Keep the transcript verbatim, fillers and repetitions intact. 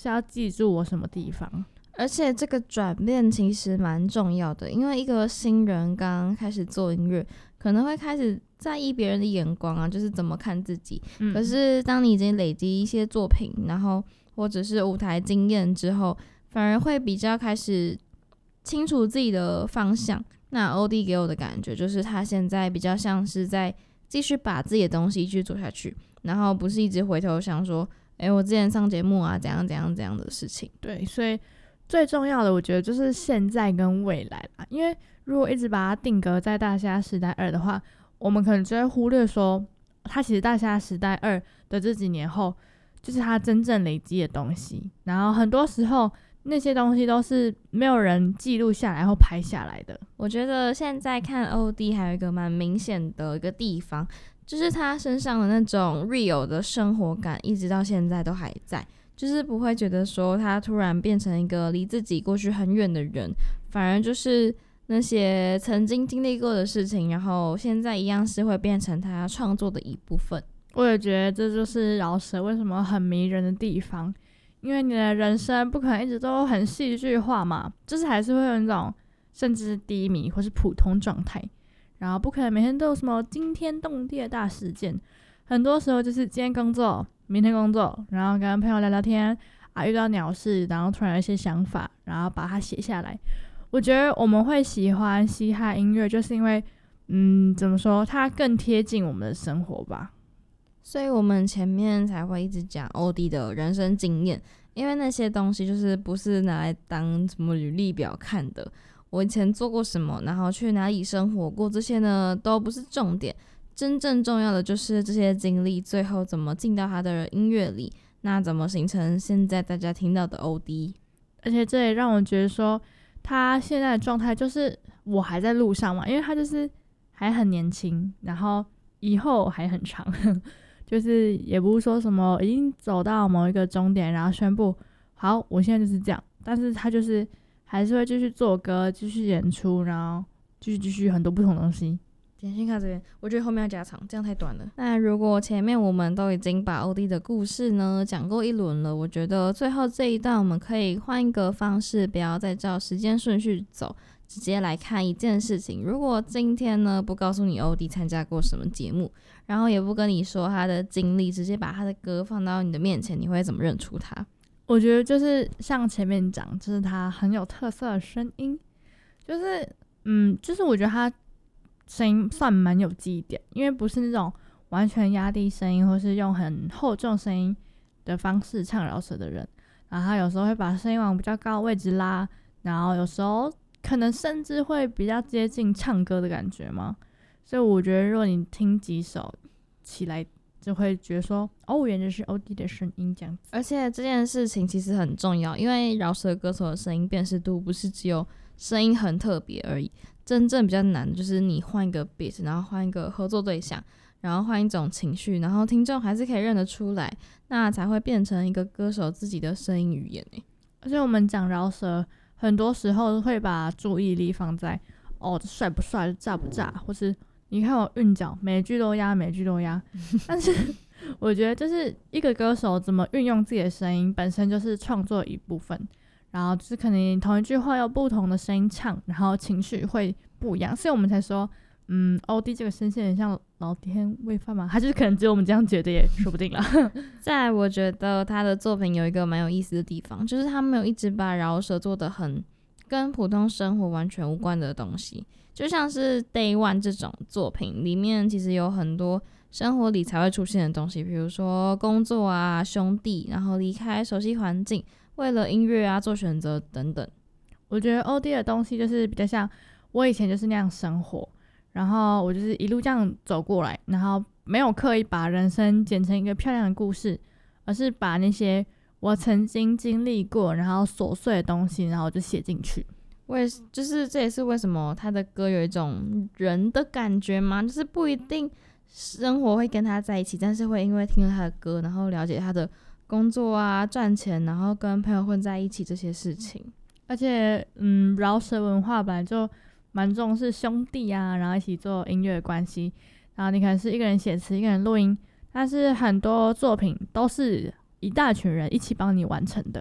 是要记住我什么地方。 而且这个转变其实蛮重要的，因为一个新人刚刚开始做音乐，可能会开始在意别人的眼光啊，就是怎么看自己、嗯、可是当你已经累积一些作品，然后或者是舞台经验之后，反而会比较开始清楚自己的方向。那欧弟给我的感觉就是他现在比较像是在继续把自己的东西去做下去，然后不是一直回头想说哎、欸，我之前上节目啊怎样怎样怎样的事情。 对，所以最重要的我觉得就是现在跟未来啦，因为如果一直把它定格在大虾时代二的话，我们可能就会忽略说他其实大虾时代二的这几年后就是他真正累积的东西，然后很多时候那些东西都是没有人记录下来或拍下来的。 我觉得现在看欧弟还有一个蛮明显的一个地方，就是他身上的那种 real 的生活感一直到现在都还在，就是不会觉得说他突然变成一个离自己过去很远的人，反而就是那些曾经经历过的事情，然后现在一样是会变成他创作的一部分。 我也觉得这就是饶舌为什么很迷人的地方，因为你的人生不可能一直都很戏剧化嘛，就是还是会有那种甚至是低迷或是普通状态，然后不可能每天都有什么惊天动地的大事件，很多时候就是今天工作明天工作，然后跟朋友聊聊天啊，遇到鸟事，然后突然有一些想法，然后把它写下来。我觉得我们会喜欢嘻哈音乐就是因为嗯，怎么说，它更贴近我们的生活吧。 所以我们前面才会一直讲欧弟的人生经验，因为那些东西就是不是拿来当什么履历表看的，我以前做过什么，然后去哪里生活过，这些呢都不是重点，真正重要的就是这些经历最后怎么进到他的音乐里，那怎么形成现在大家听到的欧弟。 而且这也让我觉得说他现在的状态就是我还在路上嘛，因为他就是还很年轻，然后以后还很长就是也不是说什么已经走到某一个终点然后宣布好我现在就是这样，但是他就是还是会继续做歌继续演出，然后继续继续很多不同的东西。 点先看这边，我觉得后面要加长，这样太短了。那如果前面我们都已经把欧弟的故事呢讲过一轮了，我觉得最后这一段我们可以换一个方式，不要再照时间顺序走，直接来看一件事情。如果今天呢不告诉你欧弟参加过什么节目，然后也不跟你说他的经历，直接把他的歌放到你的面前，你会怎么认出他？ 我觉得就是像前面讲，就是他很有特色的声音，就是嗯，就是我觉得他声音算蛮有记忆点，因为不是那种完全压低声音或是用很厚重声音的方式唱饶舌的人，然后他有时候会把声音往比较高的位置拉，然后有时候可能甚至会比较接近唱歌的感觉嘛，所以我觉得如果你听几首起来就会觉得说哦原来是欧弟的声音这样子。 而且这件事情其实很重要，因为饶舌歌手的声音辨识度不是只有声音很特别而已，真正比较难的就是你换一个 beat， 然后换一个合作对象，然后换一种情绪，然后听众还是可以认得出来，那才会变成一个歌手自己的声音语言耶。 而且我们讲饶舌很多时候会把注意力放在哦帅不帅炸不炸，或是你看我韵脚每句都压每句都压但是我觉得就是一个歌手怎么运用自己的声音本身就是创作的一部分，然后就是可能同一句话有不同的声音唱，然后情绪会不一样，所以我们才说嗯欧弟这个声线很像老天喂饭嘛，他就是可能只有我们这样觉得也说不定啦再来我觉得他的作品有一个蛮有意思的地方，就是他没有一直把饶舌做得很跟普通生活完全无关的东西，就像是 Day One 这种作品里面其实有很多生活里才会出现的东西，比如说工作啊兄弟，然后离开熟悉环境，为了音乐啊做选择等等。 我觉得欧弟的东西就是比较像我以前就是那样生活，然后我就是一路这样走过来，然后没有刻意把人生剪成一个漂亮的故事，而是把那些我曾经经历过然后琐碎的东西然后就写进去。 我也是，就是这也是为什么他的歌有一种人的感觉嘛，就是不一定生活会跟他在一起，但是会因为听了他的歌然后了解他的工作啊赚钱，然后跟朋友混在一起这些事情。 而且嗯，饶舌文化本来就蛮重视兄弟啊，然后一起做音乐的关系，然后你可能是一个人写词一个人录音，但是很多作品都是一大群人一起帮你完成的。